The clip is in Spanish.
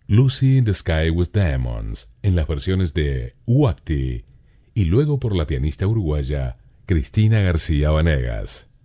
Lucy in the Sky with Diamonds en las versiones de Uacti y luego por la pianista uruguaya Cristina García Vanegas.